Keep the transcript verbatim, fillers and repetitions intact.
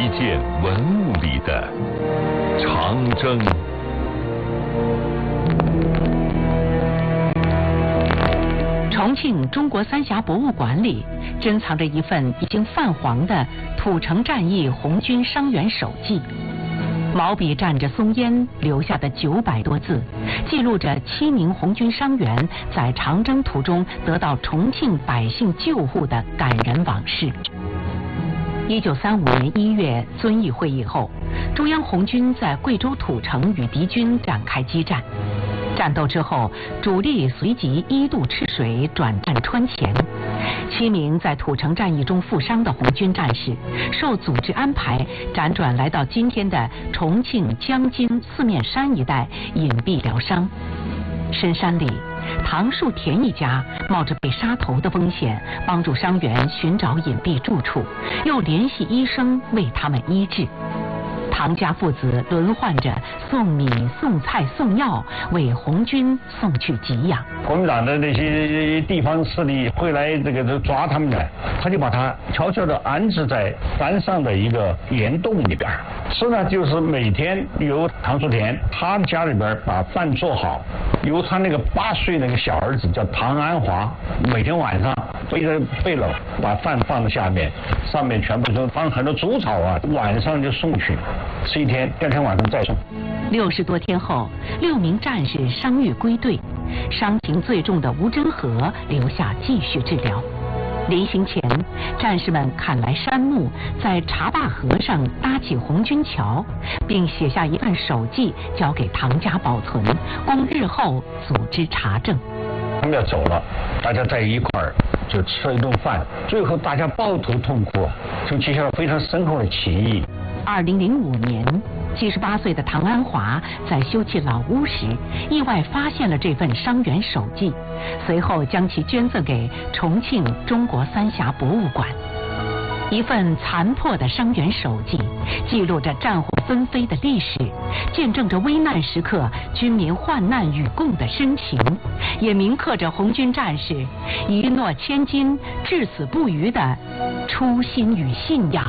件文物里的长征。 重庆中国三峡博物馆里珍藏着一份已经泛黄的土城战役红军伤员手记，毛笔蘸着松烟留下的九百多字，记录着七名红军伤员在长征途中得到重庆百姓救护的感人往事。一九三五年一月遵义会议后，中央红军在贵州土城与敌军展开激战。战斗之后，主力随即一渡赤水转战川黔。七名在土城战役中负伤的红军战士，受组织安排辗转来到今天的重庆江津四面山一带隐蔽疗伤。深山里，唐树田一家冒着被杀头的风险，帮助伤员寻找隐蔽住处，又联系医生为他们医治。唐家父子轮换着送米、送菜、送药，为红军送去给养。 国民党的那些地方势力会来这个抓他们来，他就把他悄悄地安置在山上的一个岩洞里边。是呢，就是每天由唐树田他家里边把饭做好，由他那个八岁那个小儿子叫唐安华，每天晚上背着背篓把饭放在下面，上面全部都放很多猪草啊，晚上就送去。吃一天，第二天晚上再送。 六十多天后，六名战士伤愈归队，伤情最重的吴真和留下继续治疗。临行前，战士们砍来杉木，在茶坝河上搭起红军桥，并写下一份手记交给唐家保存，供日后组织查证。 他们要走了，大家在一块儿就吃了一顿饭，最后大家抱头痛哭，就结下了非常深厚的情谊。 二零零五年，七十八岁的唐安华在修葺老屋时，意外发现了这份伤员手记，随后将其捐赠给重庆中国三峡博物馆。一份残破的伤员手记，记录着战火纷飞的历史，见证着危难时刻军民患难与共的深情，也铭刻着红军战士一诺千金、至死不渝的初心与信仰。